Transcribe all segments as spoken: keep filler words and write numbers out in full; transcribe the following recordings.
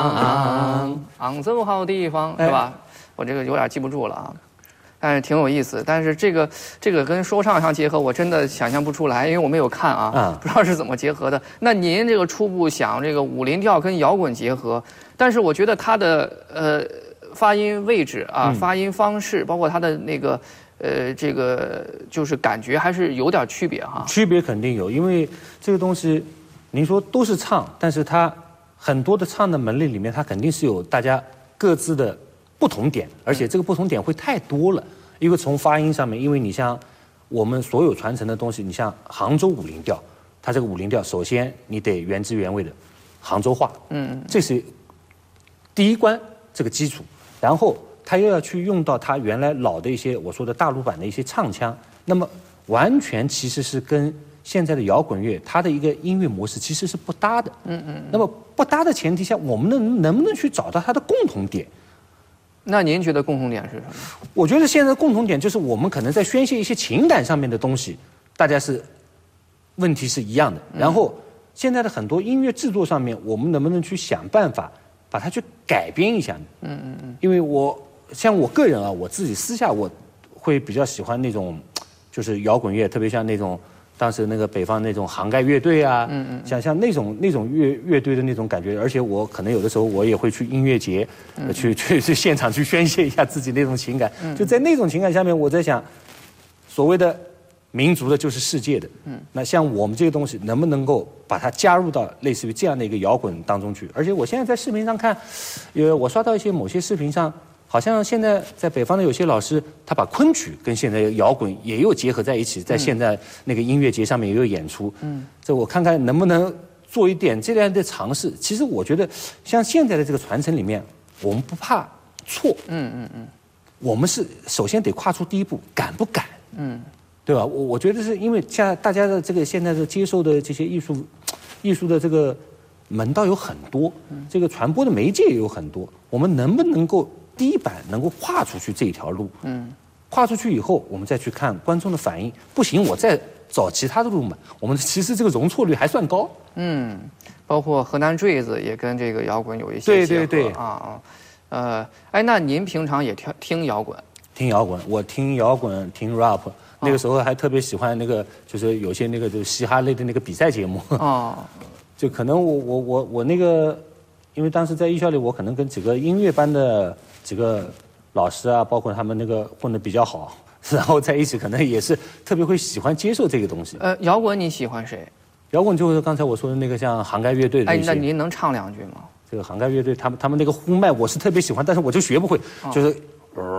方，杭州好地方，是吧？我这个有点记不住了啊。但是挺有意思，但是这个这个跟说唱相结合，我真的想象不出来，因为我没有看啊，嗯、不知道是怎么结合的。那您这个初步想这个武林调跟摇滚结合，但是我觉得它的呃发音位置啊、嗯、发音方式，包括它的那个呃这个就是感觉还是有点区别哈。 区别肯定有，因为这个东西，您说都是唱，但是它很多的唱的门类里面，它肯定是有大家各自的不同点，而且这个不同点会太多了。因为从发音上面，因为你像我们所有传承的东西，你像杭州武林调，它这个武林调，首先你得原汁原味的杭州话，嗯，这是第一关这个基础，然后它又要去用到它原来老的一些我说的大陆版的一些唱腔，那么完全其实是跟现在的摇滚乐它的一个音乐模式其实是不搭的，嗯嗯，那么不搭的前提下，我们能能不能去找到它的共同点？ 那您觉得共同点是什么？ 我觉得现在的共同点就是我们可能在宣泄一些情感上面的东西，大家是问题是一样的。然后现在的很多音乐制作上面，我们能不能去想办法把它去改编一下呢？嗯嗯嗯。因为我像我个人啊，我自己私下我会比较喜欢那种就是摇滚乐，特别像那种当时那个北方那种杭盖乐队啊，嗯嗯，像像那种那种乐乐队的那种感觉，而且我可能有的时候我也会去音乐节，嗯、去去去现场去宣泄一下自己那种情感。嗯、就在那种情感下面，我在想，所谓的民族的就是世界的，嗯，那像我们这个东西能不能够把它加入到类似于这样的一个摇滚当中去？而且我现在在视频上看，呃，我刷到一些某些视频上。好像现在在北方的有些老师，他把昆曲跟现在摇滚也有结合在一起，在现在那个音乐节上面也有演出。嗯，这我看看能不能做一点这样的尝试。其实我觉得，像现在的这个传承里面，我们不怕错。嗯嗯嗯，我们是首先得跨出第一步，敢不敢？嗯，对吧？我我觉得是因为像大家的这个现在的接受的这些艺术，艺术的这个门道有很多，这个传播的媒介也有很多，我们能不能够？第一版能够跨出去这条路，嗯，跨出去以后，我们再去看观众的反应，不行，我再找其他的路嘛。我们其实这个容错率还算高， 嗯，包括河南坠子也跟这个摇滚有一些结合，对对对，啊啊，呃，哎，那您平常也听听摇滚？ 听摇滚，我听摇滚，听 rap， 那个时候还特别喜欢那个，就是有些那个就是嘻哈类的那个比赛节目，哦，就可能我我我我那个，因为当时在艺校里，我可能跟几个音乐班的。几个老师啊，包括他们那个混得比较好，然后在一起可能也是特别会喜欢接受这个东西。 呃，摇滚你喜欢谁？ 摇滚就是刚才我说的那个像杭盖乐队的。 哎，那您能唱两句吗？ 这个杭盖乐队，他们他们那个呼麦我是特别喜欢，但是我就学不会，哦、就是，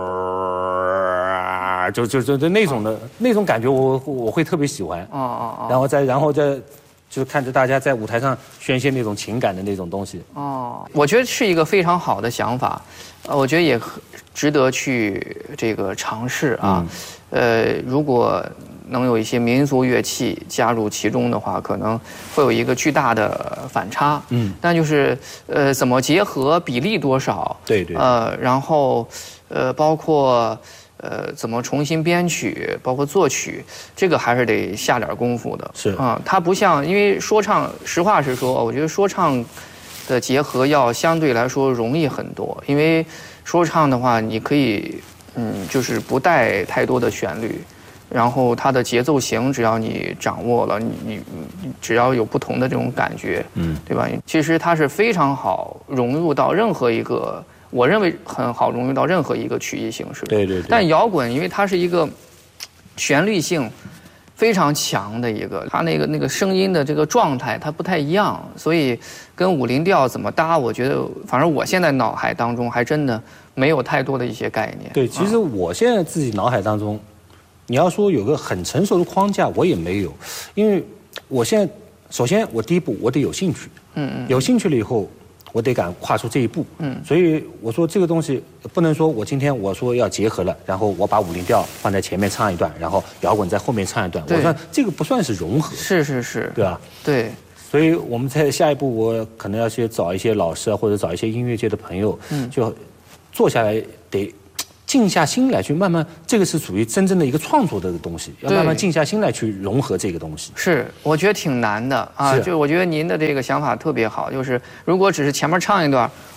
呃，就就就就那种的、哦、那种感觉我，我我会特别喜欢。哦哦哦。然后再然后再。就是看着大家在舞台上宣泄那种情感的那种东西。 哦，我觉得是一个非常好的想法，呃，我觉得也值得去这个尝试啊。嗯、呃，如果能有一些民族乐器加入其中的话，可能会有一个巨大的反差。嗯，但就是呃，怎么结合，比例多少？ 对对。 呃，然后呃，包括。呃，怎么重新编曲，包括作曲，这个还是得下点功夫的。 是啊，它不像，因为说唱，实话实说，我觉得说唱的结合要相对来说容易很多，因为说唱的话，你可以，嗯，就是不带太多的旋律，然后它的节奏型，只要你掌握了，你你你只要有不同的这种感觉，嗯，对吧？其实它是非常好融入到任何一个。我认为很好融入到任何一个曲艺形式。 对对对。 但摇滚，因为它是一个旋律性非常强的一个，它那个那个声音的这个状态它不太一样，所以跟武林调怎么搭，我觉得反正我现在脑海当中还真的没有太多的一些概念。 对，其实我现在自己脑海当中，你要说有个很成熟的框架，我也没有，因为我现在首先我第一步我得有兴趣，嗯嗯，有兴趣了以后。我得敢跨出这一步，嗯，所以我说这个东西不能说我今天我说要结合了，然后我把武林调放在前面唱一段，然后摇滚在后面唱一段，我说这个不算是融合， 是是是， 对吧？ 对， 所以我们在下一步，我可能要去找一些老师啊，或者找一些音乐界的朋友，嗯，就坐下来得静下心来去慢慢，这个是属于真正的一个创作的东西，要慢慢静下心来去融合这个东西。 是，我觉得挺难的啊。就我觉得您的这个想法特别好，就是如果只是前面唱一段，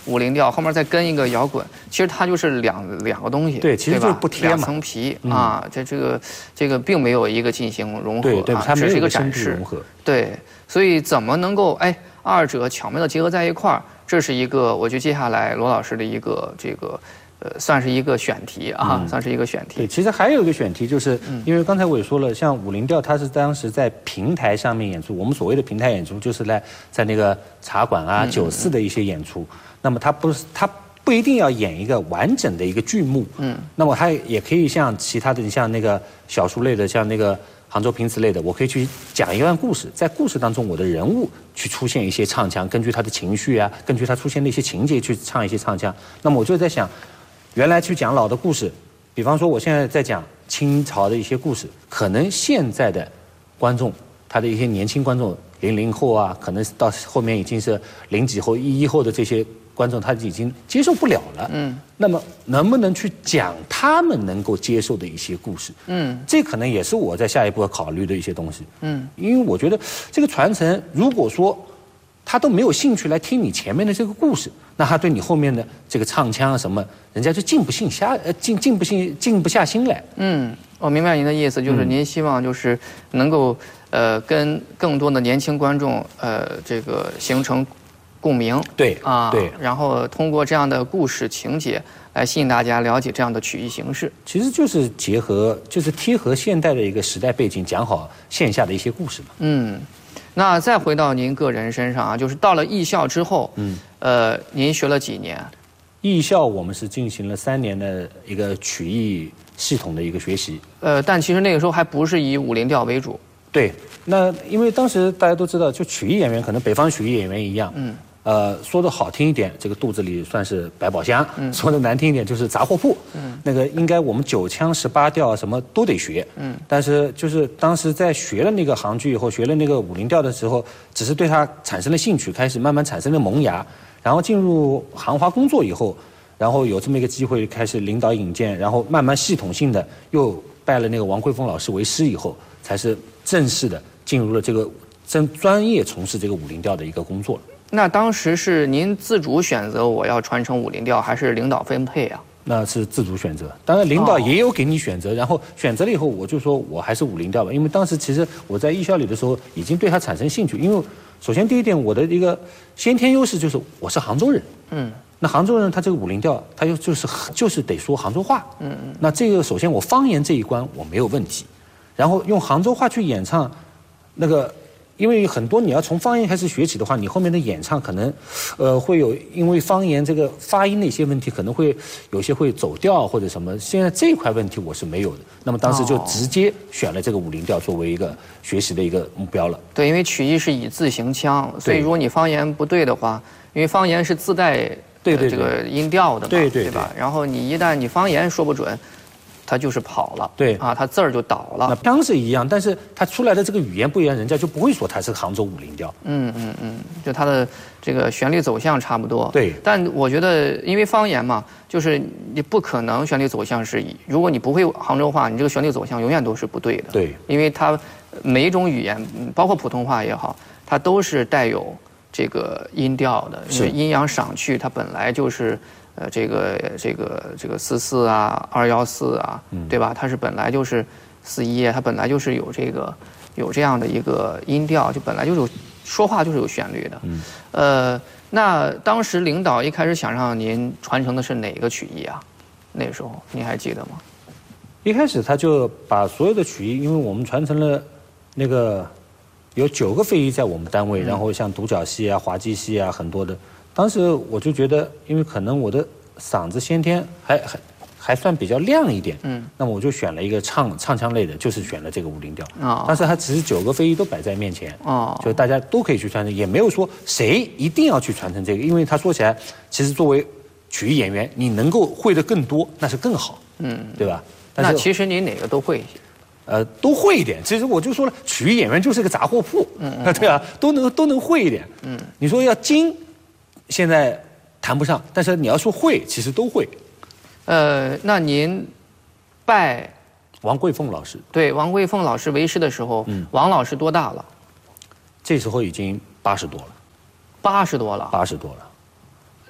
武林调，后面再跟一个摇滚，其实它就是两两个东西， 对，其实就是不贴嘛， 两层皮、嗯、啊，这这个这个并没有一个进行融合， 对对， 啊、 它没有只是一个展示融合， 对，所以怎么能够哎二者巧妙的结合在一块儿，这是一个我觉得接下来罗老师的一个这个。呃，算是一个选题啊，嗯、算是一个选题。 对，其实还有一个选题，就是因为刚才我也说了，像武林调，它是当时在平台上面演出。我们所谓的平台演出，就是在在那个茶馆啊、酒肆的一些演出。那么它不是它不一定要演一个完整的一个剧目，嗯，那么它也可以像其他的，像那个小说类的，像那个杭州评词类的，我可以去讲一段故事，在故事当中，我的人物去出现一些唱腔，根据他的情绪啊，根据他出现的一些情节去唱一些唱腔。那么我就在想。原来去讲老的故事，比方说我现在在讲清朝的一些故事，可能现在的观众，他的一些年轻观众，零零后啊，可能到后面已经是零几后、一一后的这些观众，他已经接受不了了。嗯。那么能不能去讲他们能够接受的一些故事？嗯。这可能也是我在下一步要考虑的一些东西。嗯。因为我觉得这个传承，如果说他都没有兴趣来听你前面的这个故事，那他对你后面的这个唱腔啊什么，人家就静不心下呃静静不心静不下心来。嗯， 我明白您的意思，就是您希望就是能够呃跟更多的年轻观众呃这个形成共鸣。 对啊， 对， 然后通过这样的故事情节来吸引大家了解这样的曲艺形式。 其实就是结合，就是贴合现代的一个时代背景，讲好线下的一些故事嘛。 嗯。那再回到您个人身上啊，就是到了艺校之后，嗯，呃，您学了几年？ 艺校我们是进行了三年的一个曲艺系统的一个学习。 呃，但其实那个时候还不是以武林调为主。 对，那因为当时大家都知道，就曲艺演员可能北方曲艺演员一样，嗯。呃，说的好听一点，这个肚子里算是百宝箱；嗯、说的难听一点，就是杂货铺。嗯，那个应该我们九腔十八调什么都得学。嗯，但是就是当时在学了那个杭剧以后，学了那个武林调的时候，只是对它产生了兴趣，开始慢慢产生了萌芽。然后进入杭华工作以后，然后有这么一个机会开始领导引荐，然后慢慢系统性的又拜了那个王桂峰老师为师以后，才是正式的进入了这个真专业从事这个武林调的一个工作了。 那当时是您自主选择我要传承武林调，还是领导分配啊？ 那是自主选择，当然领导也有给你选择，哦、然后选择了以后，我就说我还是武林调吧，因为当时其实我在艺校里的时候已经对他产生兴趣，因为首先第一点，我的一个先天优势就是我是杭州人，嗯，那杭州人他这个武林调，他又就是就是得说杭州话，嗯嗯，那这个首先我方言这一关我没有问题，然后用杭州话去演唱，那个。因为很多你要从方言开始学起的话，你后面的演唱可能，呃，会有因为方言这个发音的一些问题，可能会有些会走调或者什么。现在这块问题我是没有的。那么当时就直接选了这个武林调作为一个学习的一个目标了。 对，因为曲艺是以字行腔，所以如果你方言不对的话，因为方言是自带对对这个音调的嘛， 对对对吧？然后你一旦你方言说不准。他就是跑了， 对啊，他字儿就倒了。 那腔是一样，但是他出来的这个语言不一样，人家就不会说他是杭州武林调。 嗯嗯嗯，就他的这个旋律走向差不多。 对， 但我觉得因为方言嘛，就是你不可能旋律走向是，如果你不会杭州话，你这个旋律走向永远都是不对的。 对， 因为它每一种语言，包括普通话也好，它都是带有这个音调的，因为阴阳赏去它本来就是。呃，这个这个这个四四啊，二幺四啊，嗯、对吧？它是本来就是四一，它本来就是有这个有这样的一个音调，就本来就是有说话就是有旋律的。嗯，呃，那当时领导一开始想让您传承的是哪个曲艺啊？那时候您还记得吗？ 一开始他就把所有的曲艺，因为我们传承了那个有九个非遗在我们单位，嗯、然后像独角戏啊、滑稽戏啊，很多的。当时我就觉得，因为可能我的嗓子先天还还还算比较亮一点，嗯，那么我就选了一个唱唱腔类的，就是选了这个武林调。啊，但是它只是九个非遗都摆在面前，哦，就大家都可以去传承，也没有说谁一定要去传承这个，因为他说起来，其实作为曲艺演员，你能够会的更多，那是更好，嗯，对吧？ 那其实你哪个都会一些。 呃，都会一点。其实我就说了，曲艺演员就是个杂货铺，嗯，嗯对啊，都能都能会一点。嗯，你说要精。现在谈不上，但是你要说会，其实都会。 呃，那您拜王桂凤老师， 对王桂凤老师为师的时候，嗯，王老师多大了？ 这时候已经八十多了。 八十多了。 八十多了。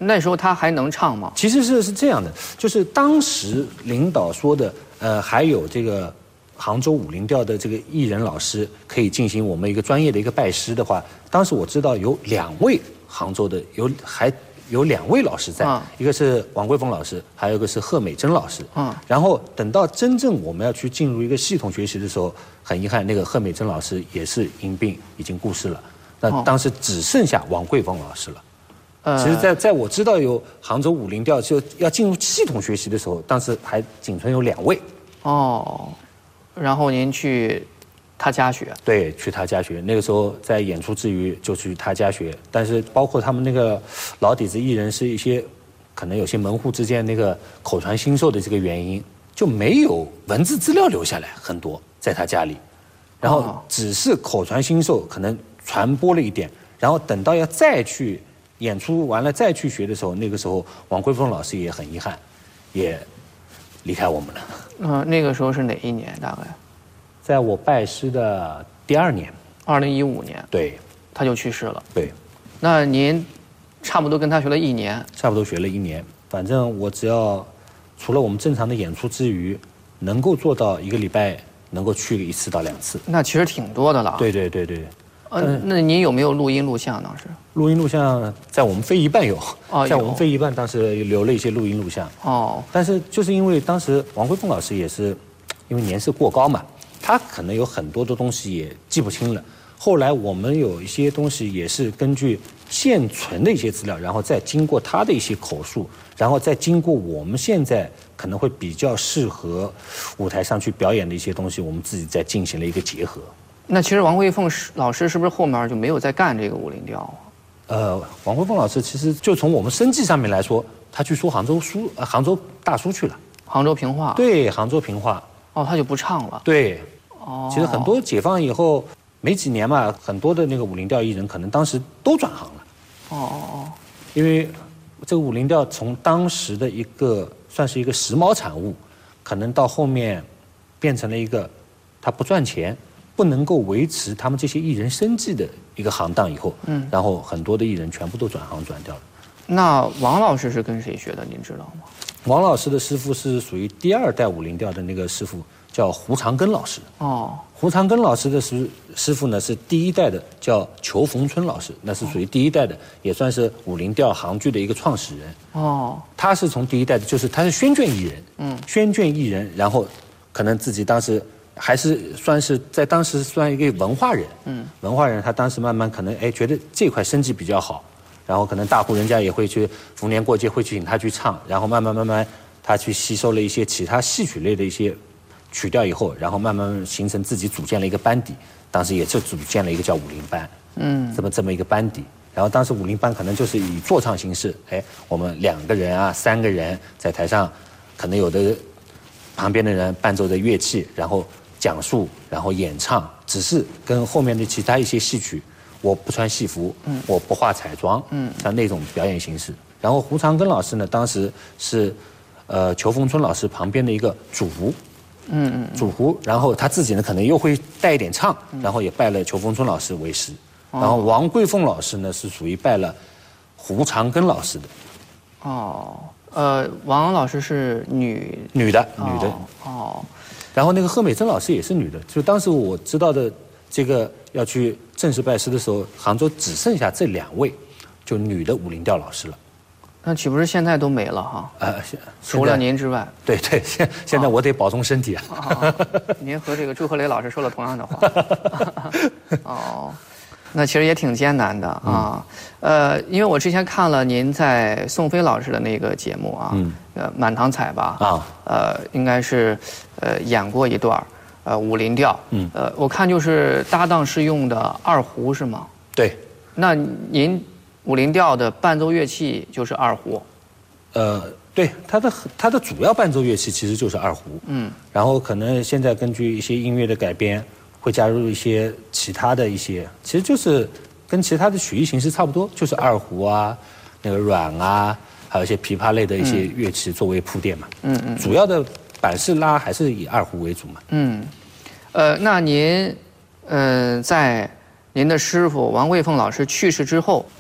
那时候他还能唱吗？ 其实是是这样的，就是当时领导说的，呃，还有这个杭州武林调的这个艺人老师可以进行我们一个专业的一个拜师的话，当时我知道有两位杭州的有还有两位老师在， 啊、 一个是王桂凤老师，还有一个是贺美珍老师。 啊、 然后等到真正我们要去进入一个系统学习的时候，很遗憾，那个贺美珍老师也是因病已经过世了。那当时只剩下王桂凤老师了。其实在，在在我知道有杭州武林调就要进入系统学习的时候，当时还仅存有两位。 哦，然后您去他家学？ 对，去他家学。那个时候在演出之余就去他家学，但是包括他们那个老底子艺人是一些可能有些门户之间那个口传心授的这个原因，就没有文字资料留下来很多在他家里，然后只是口传心授可能传播了一点，然后等到要再去演出完了再去学的时候，那个时候王桂凤老师也很遗憾，也离开我们了。 嗯、呃，那个时候是哪一年？大概在我拜师的第二年， 二零一五年。 对， 他就去世了。 对， 那您差不多跟他学了一年？ 差不多学了一年。反正我只要除了我们正常的演出之余，能够做到一个礼拜能够去一次到两次， 那其实挺多的了。 对对对对。 呃，那您有没有录音录像当时？ 录音录像在我们非遗办有， 哦、 在我们非遗办当时留了一些录音录像。 哦。 但是就是因为当时王桂凤老师也是因为年事过高嘛，他可能有很多的东西也记不清了。后来我们有一些东西也是根据现存的一些资料，然后再经过他的一些口述，然后再经过我们现在可能会比较适合舞台上去表演的一些东西，我们自己再进行了一个结合。 那其实王桂凤老师是不是后面就没有再干这个武林调啊？ 呃，王桂凤老师其实就从我们生计上面来说，他去说杭州书、呃、杭州大书去了。 杭州评话。 对，杭州评话。 哦，他就不唱了。 对。 哦。 其实很多解放以后没几年嘛，很多的那个武林调艺人可能当时都转行了。 哦哦哦。 因为这个武林调从当时的一个算是一个时髦产物，可能到后面变成了一个他不赚钱。不能够维持他们这些艺人生计的一个行当以后，嗯，然后很多的艺人全部都转行转掉了。 那王老师是跟谁学的？您知道吗？ 王老师的师傅是属于第二代武林调的那个师傅，叫胡长根老师。 哦， 胡长根老师的师师傅呢是第一代的，叫裘逢春老师，那是属于第一代的，也算是武林调杭剧的一个创始人。 哦， 他是从第一代的，就是他是宣卷艺人，嗯，宣卷艺人，然后可能自己当时。还是算是在当时算一个文化人，嗯，文化人他当时慢慢可能哎觉得这块生计比较好，然后可能大户人家也会去逢年过节会去请他去唱，然后慢慢慢慢他去吸收了一些其他戏曲类的一些曲调以后，然后慢慢形成自己组建了一个班底，当时也是组建了一个叫武林班，嗯，这么这么一个班底，然后当时武林班可能就是以坐唱形式，哎，我们两个人啊三个人在台上，可能有的旁边的人伴奏着乐器，然后。讲述，然后演唱，只是跟后面的其他一些戏曲，我不穿戏服，嗯，我不化彩妆，嗯，像那种表演形式。然后胡长根老师呢，当时是，呃，裘逢春老师旁边的一个主胡，嗯嗯，主胡，然后他自己呢可能又会带一点唱，然后也拜了裘逢春老师为师。然后王桂凤老师呢是属于拜了胡长根老师的。 哦，呃，王老师是女女的，女的。 哦。 然后那个贺美珍老师也是女的，就当时我知道的这个要去正式拜师的时候，杭州只剩下这两位，就女的武林调老师了。 那岂不是现在都没了哈？ 呃， 除了您之外。 对对，现现在我得保重身体啊。 哦哦、您和这个朱鹤雷老师说了同样的话。哦。那其实也挺艰难的啊，嗯、呃，因为我之前看了您在宋飞老师的那个节目啊，嗯、呃，满堂彩吧，啊，呃，应该是，呃，演过一段，呃，武林调，嗯，呃，我看就是搭档是用的二胡是吗？ 对。 那您武林调的伴奏乐器就是二胡？ 呃，对，它的它的主要伴奏乐器其实就是二胡，嗯，然后可能现在根据一些音乐的改编。会加入一些其他的一些，其实就是跟其他的曲艺形式差不多，就是二胡啊、那个阮啊，还有一些琵琶类的一些乐器作为铺垫嘛。嗯嗯。主要的板式拉还是以二胡为主嘛。嗯， 呃，那您，呃，在您的师傅王桂凤老师去世之后，